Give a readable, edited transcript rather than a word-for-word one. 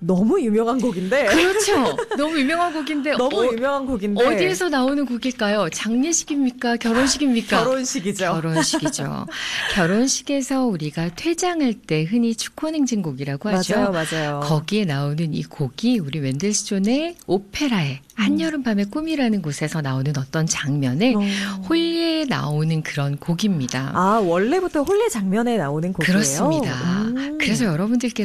너무 유명한 곡인데. 그렇죠. 너무 유명한 곡인데. 너무 유명한 곡인데. 어디에서 나오는 곡일까요? 장례식입니까? 결혼식입니까? 결혼식이죠. 결혼식이죠. 결혼식에서 우리가 퇴장할 때 흔히 축혼행진곡이라고 하죠. 맞아요, 맞아요. 거기에 나오는 이 곡이 우리 멘델스존의 오페라의 한여름밤의 꿈이라는 곳에서 나오는 어떤 장면에 홀리에 나오는 그런 곡입니다. 아, 원래부터 홀리 장면에 나오는 곡이에요? 그렇습니다. 그래서 여러분들께서